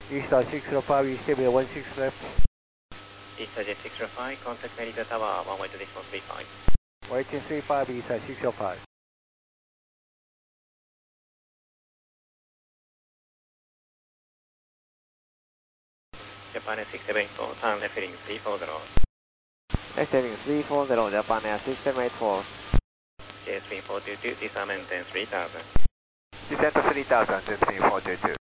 Easter 605, East Area 16 left. Easter Jet 605, contact Merida Tower, one way to decimal 35. Waiting 35, Easter 605. Japan Air 6784, turn left heading 340. Left heading 340, Japan Air 6784. JS 3422, descent maintain 3000. Descent 3000, JS 3422.